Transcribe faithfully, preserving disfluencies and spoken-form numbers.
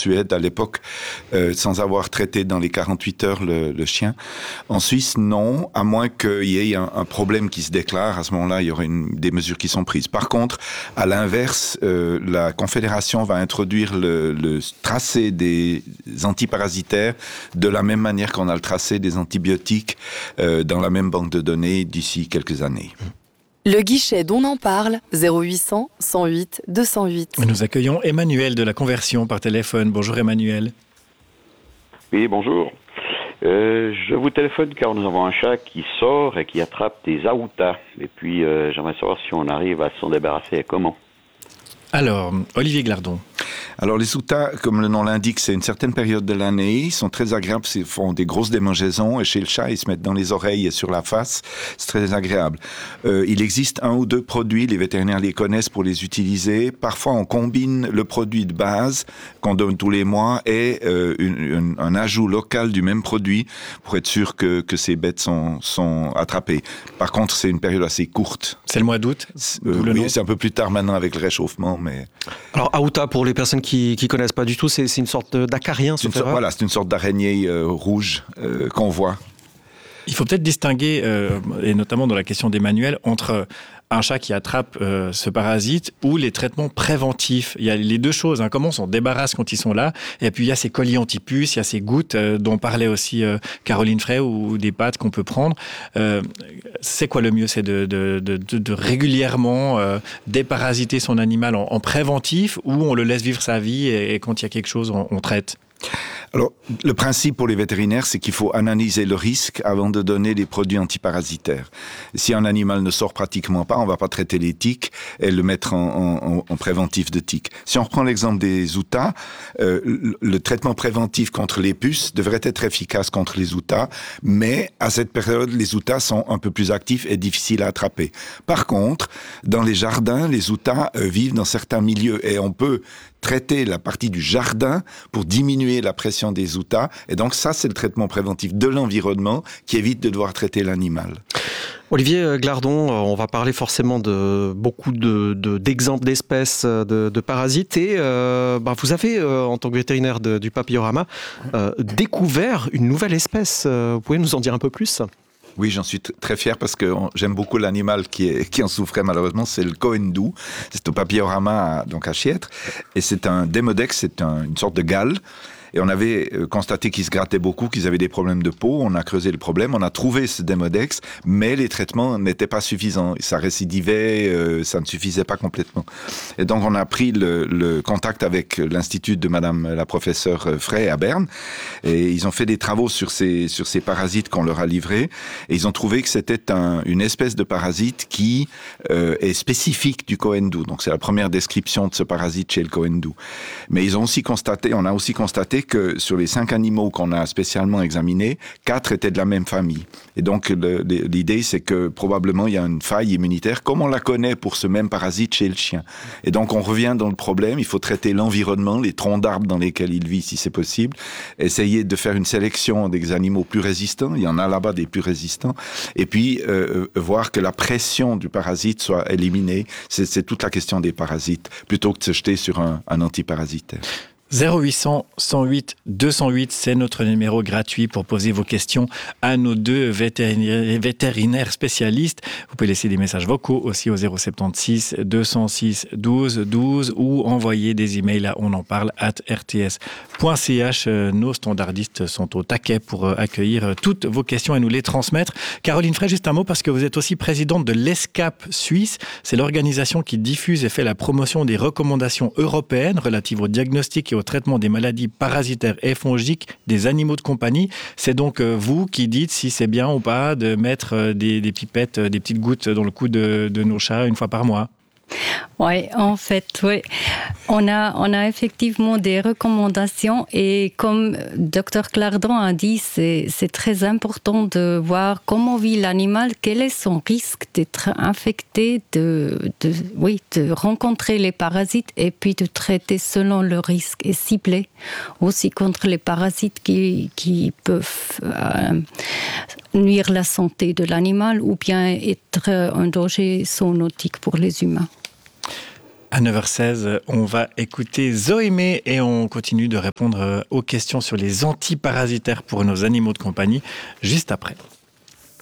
Suède à l'époque, euh, sans avoir traité dans les quarante-huit heures le, le chien. En Suisse, non, à moins qu'il y ait un, un problème qui se déclare. À ce moment-là, il y aurait une, des mesures qui sont prises. Par contre, à l'inverse, euh, la Confédération va introduire le, le tracé des antiparasitaires de la même manière qu'on a le tracé des antibiotiques euh, dans la même banque de données d'ici quelques années. Le guichet d'On en parle, zéro huit cent, cent huit, deux cent huit. Nous accueillons Emmanuel de la Conversion par téléphone. Bonjour Emmanuel. Oui, bonjour. Euh, je vous téléphone car nous avons un chat qui sort et qui attrape des aoutas. Et puis, euh, j'aimerais savoir si on arrive à s'en débarrasser et comment. Alors, Olivier Glardon. Alors les outas, comme le nom l'indique, c'est une certaine période de l'année. Ils sont très agréables, ils font des grosses démangeaisons. Et chez le chat, ils se mettent dans les oreilles et sur la face. C'est très agréable. Euh, il existe un ou deux produits, les vétérinaires les connaissent pour les utiliser. Parfois, on combine le produit de base qu'on donne tous les mois et euh, une, une, un ajout local du même produit pour être sûr que, que ces bêtes sont, sont attrapées. Par contre, c'est une période assez courte. C'est le mois d'août euh, le Oui, c'est un peu plus tard maintenant avec le réchauffement. Mais... Alors, aouta, pour les personnes qui ne connaissent pas du tout, c'est, c'est une sorte d'acarien, c'est une sorte, Voilà, c'est une sorte d'araignée euh, rouge euh, qu'on voit. Il faut peut-être distinguer, euh, et notamment dans la question d'Emmanuel, entre un chat qui attrape euh, ce parasite ou les traitements préventifs. Il y a les deux choses. Hein. Comment on s'en débarrasse quand ils sont là? Et puis il y a ces colliers anti-puces, il y a ces gouttes euh, dont parlait aussi euh, Caroline Frey, ou des pâtes qu'on peut prendre. Euh, c'est quoi le mieux? C'est de, de, de, de, de régulièrement euh, déparasiter son animal en, en préventif, ou on le laisse vivre sa vie et, et quand il y a quelque chose, on, on traite? Alors, le principe pour les vétérinaires, c'est qu'il faut analyser le risque avant de donner des produits antiparasitaires. Si un animal ne sort pratiquement pas, on ne va pas traiter les tiques et le mettre en, en, en préventif de tiques. Si on reprend l'exemple des outas, euh, le, le traitement préventif contre les puces devrait être efficace contre les outas, mais à cette période, les outas sont un peu plus actifs et difficiles à attraper. Par contre, dans les jardins, les outas euh, vivent dans certains milieux et on peut traiter la partie du jardin pour diminuer la pression des outas. Et donc ça, c'est le traitement préventif de l'environnement qui évite de devoir traiter l'animal. Olivier Glardon, on va parler forcément de beaucoup de, de, d'exemples d'espèces de, de parasites. Et euh, bah vous avez, euh, en tant que vétérinaire de, du Papillorama, euh, découvert une nouvelle espèce. Vous pouvez nous en dire un peu plus ? Oui, j'en suis t- très fier parce que on, j'aime beaucoup l'animal qui, est, qui en souffrait malheureusement, c'est le Cohen-Doux. C'est au Papillorama, à, donc à Chiètre. Et c'est un Demodex, c'est un, une sorte de gale. Et on avait constaté qu'ils se grattaient beaucoup, qu'ils avaient des problèmes de peau. On a creusé le problème, on a trouvé ce Demodex, mais les traitements n'étaient pas suffisants. Ça récidivait, euh, ça ne suffisait pas complètement. Et donc on a pris le, le contact avec l'institut de Madame la professeure Frey à Berne, et ils ont fait des travaux sur ces, sur ces parasites qu'on leur a livrés, et ils ont trouvé que c'était un, une espèce de parasite qui euh, est spécifique du Cohen-Doux. Donc c'est la première description de ce parasite chez le Cohen-Doux. Mais ils ont aussi constaté, on a aussi constaté que sur les cinq animaux qu'on a spécialement examinés, quatre étaient de la même famille. Et donc le, l'idée, c'est que probablement il y a une faille immunitaire, comme on la connaît pour ce même parasite chez le chien. Et donc on revient dans le problème, il faut traiter l'environnement, les troncs d'arbres dans lesquels il vit si c'est possible, essayer de faire une sélection des animaux plus résistants, il y en a là-bas des plus résistants, et puis euh, voir que la pression du parasite soit éliminée. C'est, c'est toute la question des parasites, plutôt que de se jeter sur un, un antiparasitaire. zéro huit cent, cent huit, deux cent huit, c'est notre numéro gratuit pour poser vos questions à nos deux vétérinaires, vétérinaires spécialistes. Vous pouvez laisser des messages vocaux aussi au zéro sept six, deux cent six, douze, douze ou envoyer des emails à onenparle arobase r t s point c h. Nos standardistes sont au taquet pour accueillir toutes vos questions et nous les transmettre. Caroline Frey, juste un mot parce que vous êtes aussi présidente de l'ESCAP Suisse. C'est l'organisation qui diffuse et fait la promotion des recommandations européennes relatives au diagnostic et au traitement des maladies parasitaires et fongiques des animaux de compagnie. C'est donc vous qui dites si c'est bien ou pas de mettre des, des pipettes, des petites gouttes dans le cou de, de nos chats une fois par mois. Oui, en fait, oui. On a, on a effectivement des recommandations et comme docteur Glardon a dit, c'est, c'est très important de voir comment vit l'animal, quel est son risque d'être infecté, de, de, oui, de rencontrer les parasites et puis de traiter selon le risque et cibler aussi contre les parasites qui, qui peuvent euh, nuire la santé de l'animal ou bien être un danger zoonotique pour les humains. À neuf heures seize, on va écouter Zoémé et on continue de répondre aux questions sur les antiparasitaires pour nos animaux de compagnie juste après.